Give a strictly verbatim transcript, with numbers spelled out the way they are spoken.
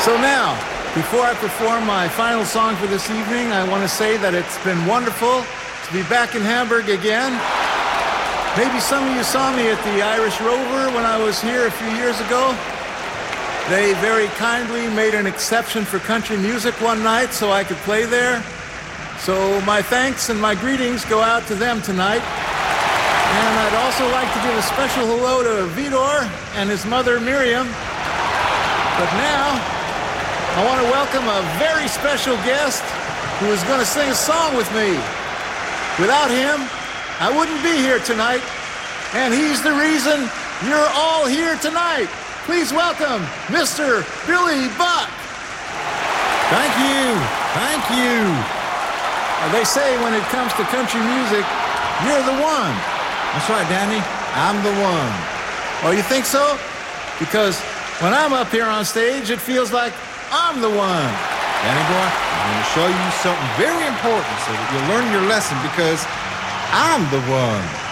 So now, before I perform my final song for this evening, I want to say that it's been wonderful to be back in Hamburg again. Maybe some of you saw me at the Irish Rover when I was here a few years ago. They very kindly made an exception for country music one night so I could play there. So my thanks and my greetings go out to them tonight. And I'd also like to give a special hello to Vidor and his mother Miriam. But now, I want to welcome a very special guest who is going to sing a song with me. Without him, I wouldn't be here tonight, and he's the reason you're all here tonight. Please welcome Mister Billy Buck. Thank you, thank you. Uh, they say when it comes to country music, you're the one. That's right, Danny, I'm the one. Oh, you think so? Because when I'm up here on stage, it feels like I'm the one. Danny boy, I'm going to show you something very important so that you'll learn your lesson because I'm the one.